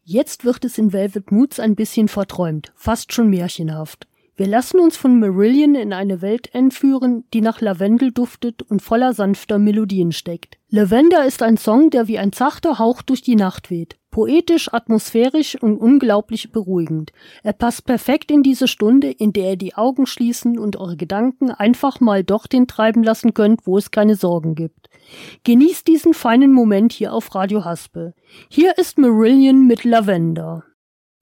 Jetzt wird es in Velvet Moods ein bisschen verträumt, fast schon märchenhaft. Wir lassen uns von Marillion in eine Welt entführen, die nach Lavendel duftet und voller sanfter Melodien steckt. Lavender ist ein Song, der wie ein zarter Hauch durch die Nacht weht. Poetisch, atmosphärisch und unglaublich beruhigend. Er passt perfekt in diese Stunde, in der ihr die Augen schließen und eure Gedanken einfach mal dorthin treiben lassen könnt, wo es keine Sorgen gibt. Genießt diesen feinen Moment hier auf Radio Haspel. Hier ist Marillion mit Lavender.